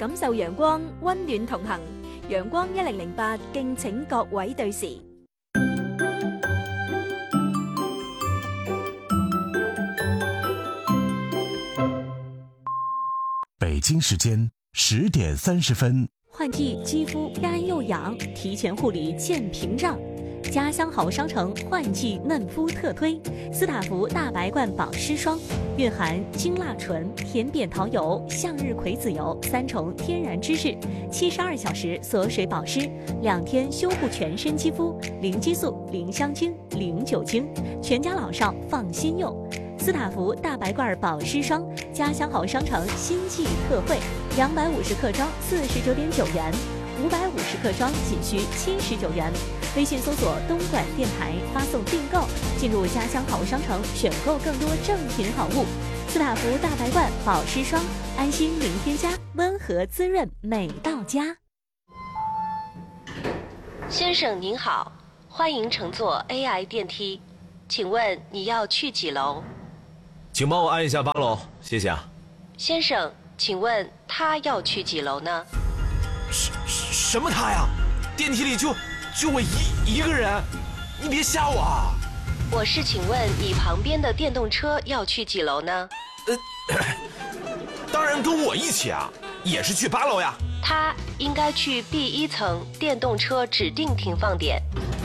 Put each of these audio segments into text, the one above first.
感受陽光，溫暖同行。陽光1008，敬請各位對時。 北京时间10点30分。 换季肌肤干又痒，提前护理见屏障。家乡好商城换季嫩肤特推斯塔芙大白罐保湿霜，蕴含精蜡醇、甜扁桃油、向日葵籽油3重天然脂质，72小时锁水保湿，2天修护全身肌肤，零激素、零香精、零酒精，全家老少放心用。斯塔芙大白罐保湿霜，家乡好商城新季特惠，250克装49.9元，550克装仅需79元。微信搜索东莞电台，发送订购，进入家乡好商城，选购更多正品好物。斯塔芙大白罐保湿霜，安心零添加，温和滋润美到家。 先生您好，欢迎乘坐 AI 电梯，请问你要去几楼？ 请帮我按一下8楼，谢谢啊。 先生，请问他要去几楼呢？ 什么他呀？电梯里就我一个人，你别吓我啊！ 我是请问你旁边的电动车要去几楼呢？ 当然跟我一起啊，也是去8楼呀。 他应该去 B1层电动车指定停放点。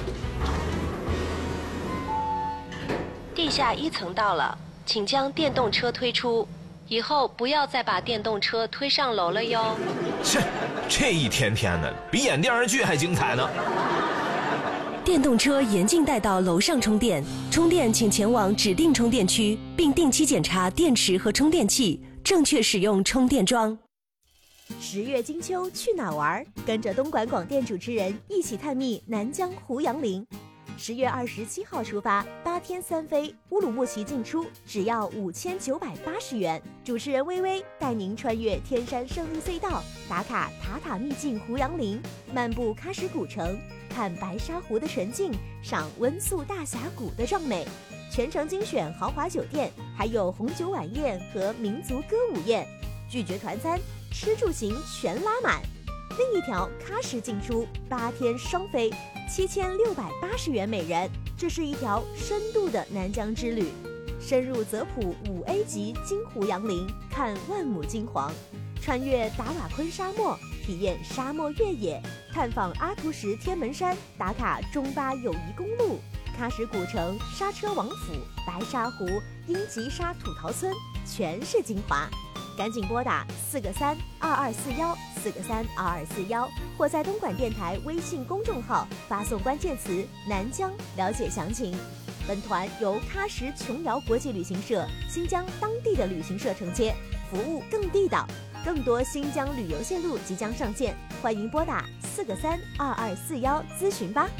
地下1层到了，请将电动车推出，以后不要再把电动车推上楼了哟。 这一天天的比演电视剧还精彩呢。 电动车严禁带到楼上充电，充电请前往指定充电区，并定期检查电池和充电器，正确使用充电桩。 10月金秋去哪玩？跟着东莞广电主持人一起探秘南疆胡杨林。10月27号出发，8天3飞，乌鲁木齐进出，只要5980元。主持人微微带您穿越天山胜利隧道，打卡塔塔秘境胡杨林，漫步喀什古城，看白沙湖的纯净，赏温宿大峡谷的壮美。全程精选豪华酒店，还有红酒晚宴和民族歌舞宴，拒绝团餐，吃住行全拉满。另一条喀什进出8天双飞，7680元每人，这是一条深度的南疆之旅，深入泽普5A 级金胡杨林，看万亩金黄，穿越达瓦昆沙漠，体验沙漠越野，探访阿图什天门山，打卡中巴友谊公路，喀什古城、刹车王府、白沙湖、英吉沙土陶村，全是精华。赶紧拨打4个32241，4个32241，或在东莞电台微信公众号发送关键词南疆了解详情。本团由喀什琼瑶国际旅行社、新疆当地的旅行社承接，服务更地道。更多新疆旅游线路即将上线，欢迎拨打4个32241咨询吧。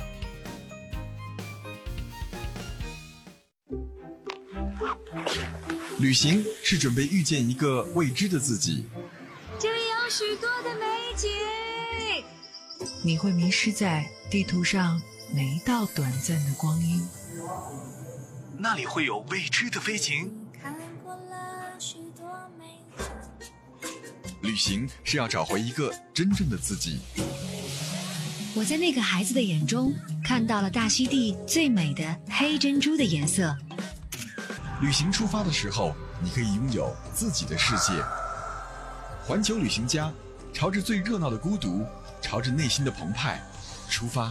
旅行是准备遇见一个未知的自己， 这里有许多的美景，你会迷失在地图上每一道短暂的光阴， 那里会有未知的飞行。旅行是要找回一个真正的自己。 我在那个孩子的眼中看到了大溪地最美的黑珍珠的颜色。 旅行出发的时候，你可以拥有自己的世界。环球旅行家，朝着最热闹的孤独，朝着内心的澎湃出发。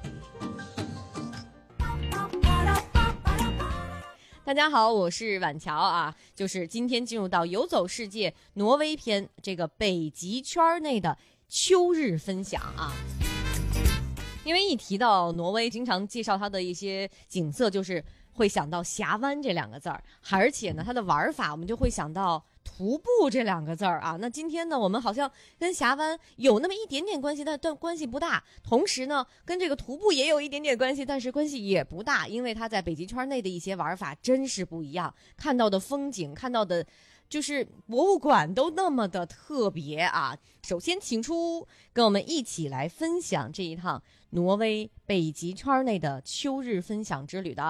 大家好，我是婉乔啊，就是今天进入到游走世界挪威篇这个北极圈内的秋日分享啊。因为一提到挪威，经常介绍它的一些景色，就是会想到峡湾这2个字儿，而且呢，它的玩法我们就会想到徒步这2个字儿啊。那今天呢，我们好像跟峡湾有那么一点点关系，但关系不大。同时呢，跟这个徒步也有一点点关系，但是关系也不大，因为它在北极圈内的一些玩法真是不一样，看到的风景，看到的就是博物馆都那么的特别啊。首先请出跟我们一起来分享这一趟挪威北极圈内的秋日分享之旅的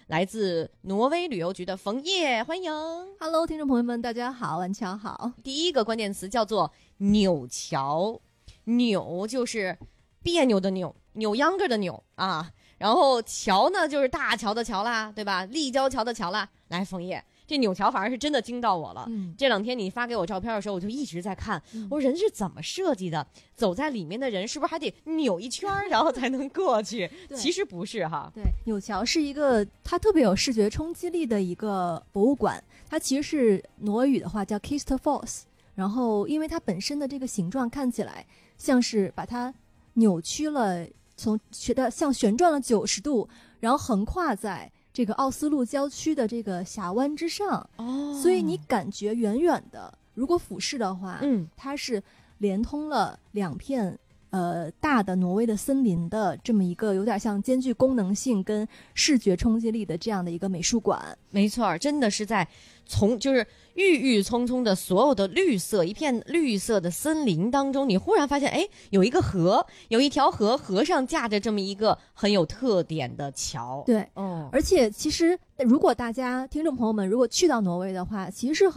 来自挪威旅游局的冯烨，欢迎。 Hello， 听众朋友们，大家好，晚上好。 第一个关键词叫做扭桥，扭就是别扭的扭，扭秧歌的扭啊。然后桥呢，就是大桥的桥啦，对吧？立交桥的桥啦。来，冯烨，这扭桥反而是真的惊到我了。这2天你发给我照片的时候，我就一直在看，我说人是怎么设计的？走在里面的人是不是还得扭一圈，然后才能过去？其实不是哈。 对，扭桥是一个它特别有视觉冲击力的一个博物馆，它其实是挪威语的话叫 Kistefos， 然后因为它本身的这个形状看起来像是把它扭曲了。像旋转了90度，然后横跨在这个奥斯陆郊区的这个峡湾之上，所以你感觉远远的，如果俯视的话，它是连通了2片大的挪威的森林的这么一个有点像兼具功能性跟视觉冲击力的这样的一个美术馆。 没错，真的是在就是郁郁葱葱的所有的绿色，一片绿色的森林当中，你忽然发现，哎，有一个河，有一条河，河上架着这么一个很有特点的桥。 对，而且其实如果大家听众朋友们如果去到挪威的话，其实是